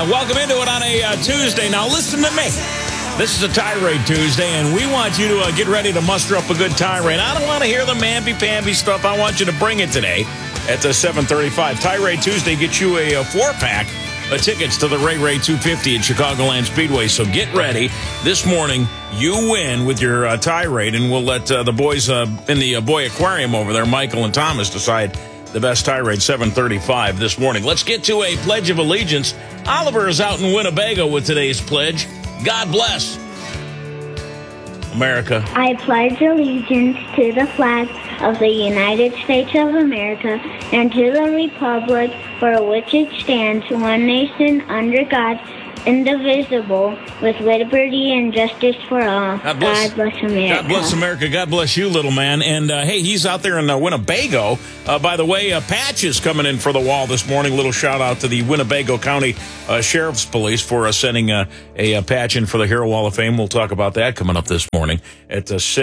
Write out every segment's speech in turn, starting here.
Welcome into it on a Tuesday. Now, listen to me. This is a tirade Tuesday, and we want you to get ready to muster up a good tirade. I don't want to hear the mamby-pamby stuff. I want you to bring it today at the 7:35. Tirade Tuesday gets you a 4-pack of tickets to the Ray 250 at Chicagoland Speedway. So get ready. This morning, you win with your tirade, and we'll let the boys in the Boy Aquarium over there, Michael and Thomas, decide the best tirade. 7:35 this morning. Let's get to a Pledge of Allegiance. Oliver is out in Winnebago with today's pledge. God bless America. I pledge allegiance to the flag of the United States of America and to the republic for which it stands, one nation under God, indivisible, with liberty and justice for all. God bless America. God bless America. God bless you, little man. And, hey, he's out there in Winnebago. By the way, Patch is coming in for the wall this morning. Little shout-out to the Winnebago County Sheriff's Police for sending a patch in for the Hero Wall of Fame. We'll talk about that coming up this morning at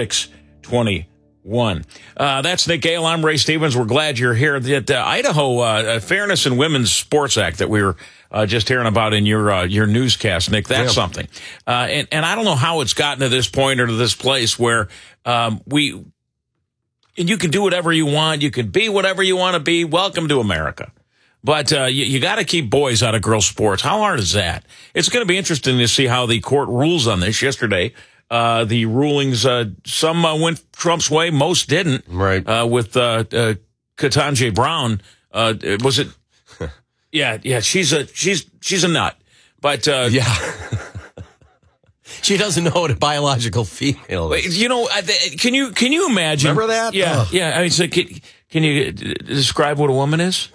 6:21. That's Nick Gale. I'm Ray Stevens. We're glad you're here. The Idaho Fairness in Women's Sports Act that we were just hearing about in your newscast, Nick. That's something. And I don't know how it's gotten to this point or to this place where and you can do whatever you want. You can be whatever you want to be. Welcome to America. But you got to keep boys out of girls' sports. How hard is that? It's going to be interesting to see how the court rules on this. Yesterday, the rulings, some went Trump's way, most didn't. Right. With Ketanji Brown, was it? Yeah, she's a nut. But she doesn't know what a biological female is. You know, can you imagine? Remember that? Yeah, yeah. I mean, so can you describe what a woman is?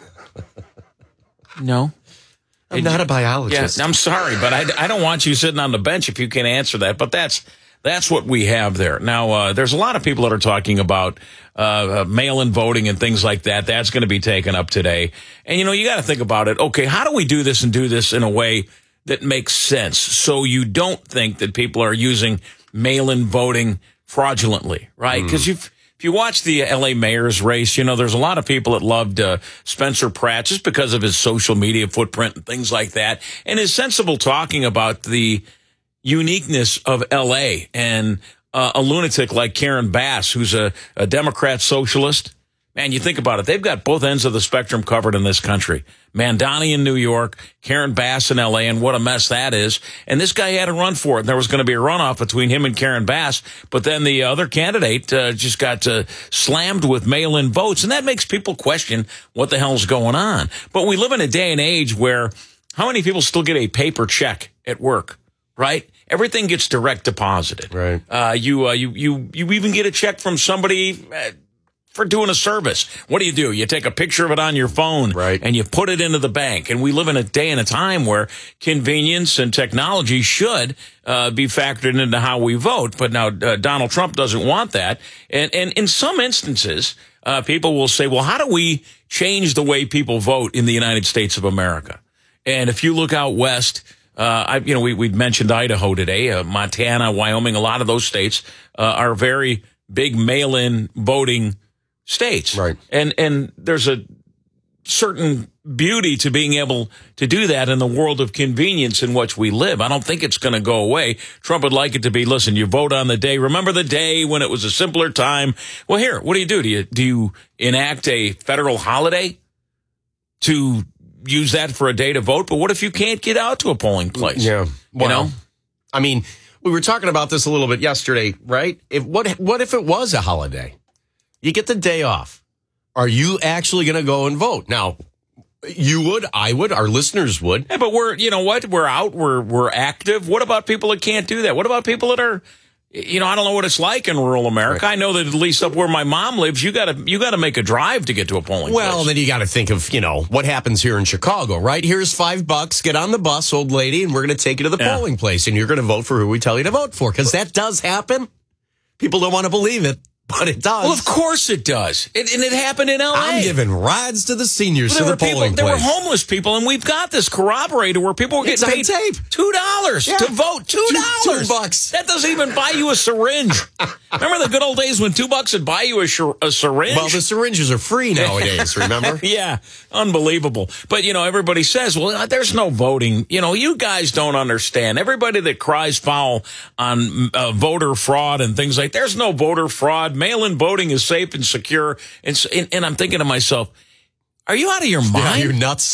No. I'm not a biologist. Yeah, I'm sorry, but I don't want you sitting on the bench if you can answer that. But that's what we have there. Now, there's a lot of people that are talking about mail-in voting and things like that. That's going to be taken up today. And, you got to think about it. Okay, how do we do this and do this in a way that makes sense so you don't think that people are using mail-in voting fraudulently, right? Because if you watch the L.A. mayor's race, there's a lot of people that loved Spencer Pratt just because of his social media footprint and things like that, and his sensible talking about the uniqueness of L.A. and a lunatic like Karen Bass, who's a Democrat socialist. Man, you think about it. They've got both ends of the spectrum covered in this country. Mandani in New York, Karen Bass in L.A., and what a mess that is. And this guy had to run for it. And there was going to be a runoff between him and Karen Bass. But then the other candidate just got slammed with mail-in votes. And that makes people question what the hell's going on. But we live in a day and age where how many people still get a paper check at work, right? Everything gets direct deposited. Right. You even get a check from somebody for doing a service. What do? You take a picture of it on your phone, right, and you put it into the bank. And we live in a day and a time where convenience and technology should be factored into how we vote. But now Donald Trump doesn't want that. And in some instances, people will say, well, how do we change the way people vote in the United States of America? And if you look out west, we'd mentioned Idaho today, Montana, Wyoming, a lot of those states are very big mail-in voting states. Right. And there's a certain beauty to being able to do that in the world of convenience in which we live. I don't think it's going to go away. Trump would like it to be, listen, you vote on the day. Remember the day when it was a simpler time? Well, here, what do? Do you enact a federal holiday to use that for a day to vote? But what if you can't get out to a polling place? Yeah. Well, I mean, we were talking about this a little bit yesterday, right? What if it was a holiday? You get the day off. Are you actually going to go and vote? Now, you would, I would, our listeners would. Yeah, but we're out, we're active. What about people that can't do that? What about people that are, I don't know what it's like in rural America. Right. I know that at least up where my mom lives, you got to make a drive to get to a polling place. Well, then you got to think of, what happens here in Chicago, right? Here's $5. Get on the bus, old lady, and we're going to take you to the polling place, and you're going to vote for who we tell you to vote for, because that does happen. People don't want to believe it. but it does. Well, of course it does. And it happened in L.A. I'm giving rides to the seniors to the polling There were place. homeless people, and we've got this corroborated where people were getting paid tape. $2 Yeah. to vote. $2. $2. That doesn't even buy you a syringe. Remember the good old days when $2 would buy you a syringe? Well, the syringes are free nowadays, remember? Yeah, unbelievable. But, everybody says, well, there's no voting. You guys don't understand. Everybody that cries foul on voter fraud and things like there's no voter fraud. Mail-in voting is safe and secure. And I'm thinking to myself, are you out of your mind? Yeah, you're nuts.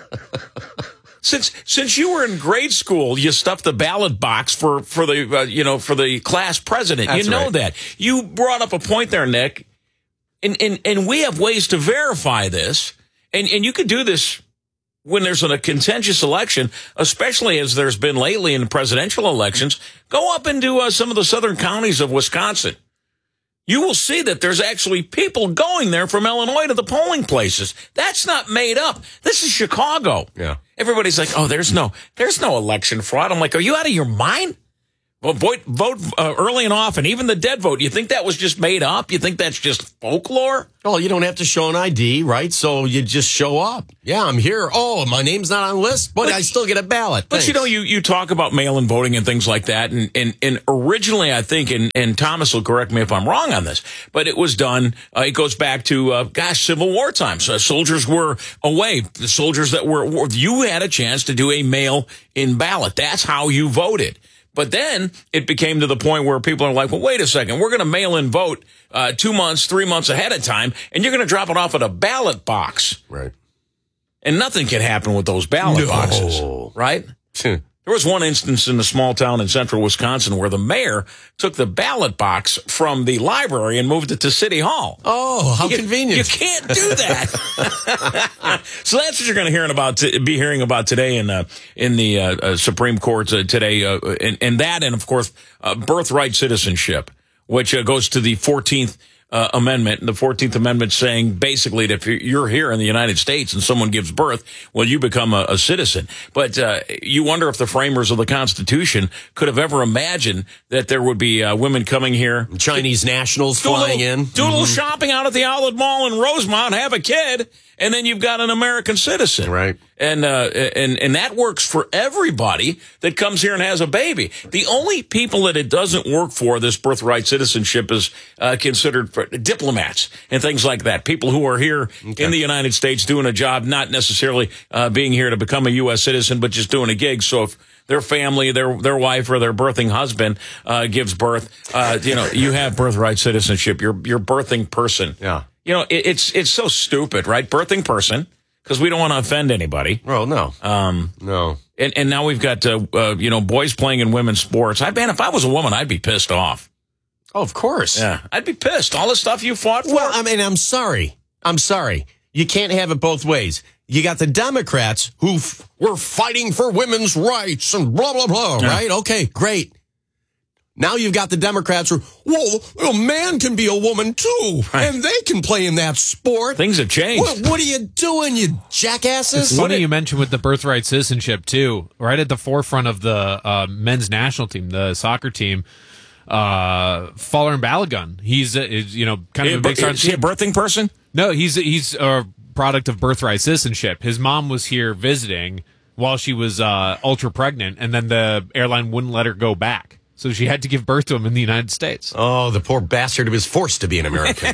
Since you were in grade school, you stuffed the ballot box for the class president. That's right. That. You brought up a point there, Nick. And we have ways to verify this. And you could do this when there's a contentious election, especially as there's been lately in presidential elections. Go up into some of the southern counties of Wisconsin. You will see that there's actually people going there from Illinois to the polling places. That's not made up. This is Chicago. Yeah. Everybody's like, oh, there's no election fraud. I'm like, are you out of your mind? Well, vote early and often, even the dead vote. You think that was just made up? You think that's just folklore? Well, you don't have to show an ID, right? So you just show up. Yeah, I'm here. Oh, my name's not on the list, but I still get a ballot. But Thanks. you talk about mail-in voting and things like that, and originally I think, and Thomas will correct me if I'm wrong on this, but it was done. It goes back to Civil War times. Soldiers were away. The soldiers that were at war, you had a chance to do a mail-in ballot. That's how you voted. But then it became to the point where people are like, well, wait a second, we're going to mail in vote 2 months, 3 months ahead of time, and you're going to drop it off at a ballot box. Right. And nothing can happen with those ballot boxes, right? There was one instance in a small town in central Wisconsin where the mayor took the ballot box from the library and moved it to City Hall. Oh, how convenient. You can't do that. So that's what you're going to be hearing about today in the Supreme Court today. And that, and of course, birthright citizenship, which goes to the 14th Amendment. And the 14th Amendment saying basically that if you're here in the United States and someone gives birth, well, you become a citizen. But you wonder if the framers of the Constitution could have ever imagined that there would be women coming here. Chinese nationals flying in. Do a little shopping out at the Outlet Mall in Rosemont, have a kid, and then you've got an American citizen. Right. And that works for everybody that comes here and has a baby. The only people that it doesn't work for, this birthright citizenship, is considered for diplomats and things like that. People who are here in the United States doing a job, not necessarily being here to become a U.S. citizen, but just doing a gig. So if their family, their wife or their birthing husband gives birth, you have birthright citizenship. You're birthing person. Yeah. It's so stupid, right? Birthing person. Because we don't want to offend anybody. Well, no. No. And now we've got, boys playing in women's sports. If I was a woman, I'd be pissed off. Oh, of course. Yeah. I'd be pissed. All the stuff you fought for. Well, I'm sorry. You can't have it both ways. You got the Democrats who were fighting for women's rights and blah, blah, blah, right? Okay, great. Now you've got the Democrats who, a man can be a woman too, and they can play in that sport. Things have changed. What are you doing, you jackasses? It's funny you mentioned with the birthright citizenship too. Right at the forefront of the men's national team, the soccer team, Folarin Balogun. He's kind of a big star. Is he a birthing person? No, he's a product of birthright citizenship. His mom was here visiting while she was ultra pregnant, and then the airline wouldn't let her go back. So she had to give birth to him in the United States. Oh, the poor bastard was forced to be an American.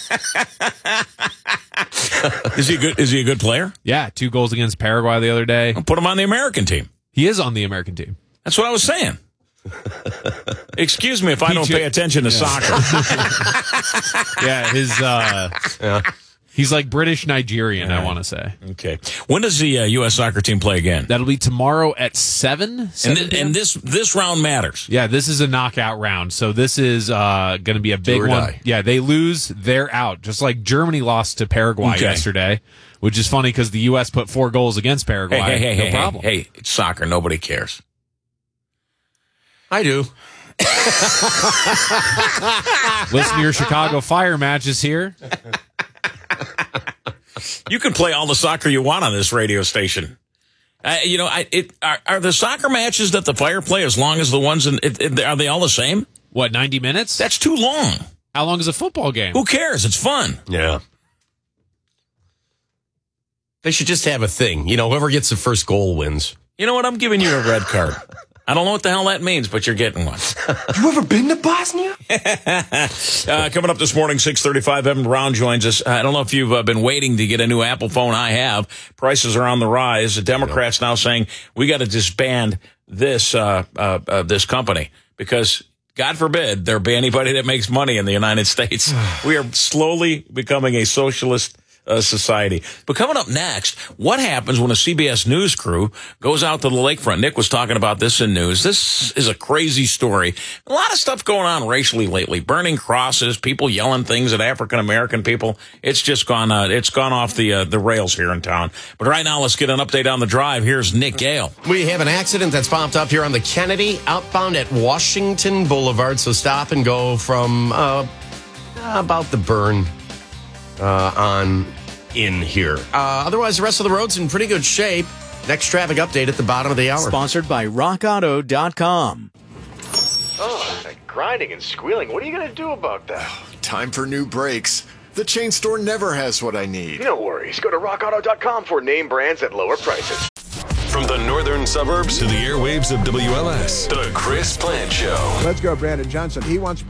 Is he a good player? Yeah, 2 goals against Paraguay the other day. I'll put him on the American team. He is on the American team. That's what I was saying. Excuse me if I don't pay attention to soccer. Yeah, he's like British Nigerian, I want to say. Okay. When does the U.S. soccer team play again? That'll be tomorrow at 7. And this round matters. Yeah, this is a knockout round. So this is going to be a big one. die. Yeah, they lose, they're out. Just like Germany lost to Paraguay yesterday, which is funny because the U.S. put 4 goals against Paraguay. No problem. Hey, it's soccer. Nobody cares. I do. Listen to your Chicago Fire matches here. You can play all the soccer you want on this radio station. Are the soccer matches that the Fire play as long as the ones are they all the same? What, 90 minutes? That's too long. How long is a football game? Who cares? It's fun. Yeah. They should just have a thing. Whoever gets the first goal wins. You know what? I'm giving you a red card. I don't know what the hell that means, but you're getting one. You ever been to Bosnia? Coming up this morning, 6:35, Evan Brown joins us. I don't know if you've been waiting to get a new Apple phone. I have. Prices are on the rise. The Democrats now saying we got to disband this company because, God forbid, there be anybody that makes money in the United States. We are slowly becoming a socialist society. But coming up next, what happens when a CBS News crew goes out to the lakefront? Nick was talking about this in news. This is a crazy story. A lot of stuff going on racially lately. Burning crosses, people yelling things at African-American people. It's just gone off the rails here in town. But right now, let's get an update on the drive. Here's Nick Gale. We have an accident that's popped up here on the Kennedy, outbound at Washington Boulevard. So stop and go from about the burn on in here. Otherwise, the rest of the road's in pretty good shape. Next traffic update at the bottom of the hour. Sponsored by RockAuto.com. Oh, that grinding and squealing. What are you going to do about that? Time for new brakes. The chain store never has what I need. No worries. Go to RockAuto.com for name brands at lower prices. From the northern suburbs to the airwaves of WLS, the Chris Plant Show. Let's go, Brandon Johnson. He wants